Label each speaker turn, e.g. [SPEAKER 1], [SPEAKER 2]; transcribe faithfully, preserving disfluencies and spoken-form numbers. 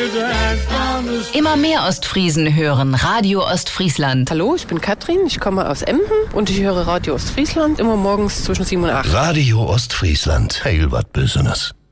[SPEAKER 1] Immer mehr Ostfriesen hören Radio Ostfriesland.
[SPEAKER 2] Hallo, ich bin Katrin, ich komme aus Emden und ich höre Radio Ostfriesland immer morgens zwischen sieben und acht.
[SPEAKER 3] Radio Ostfriesland, heil wat Besonderes.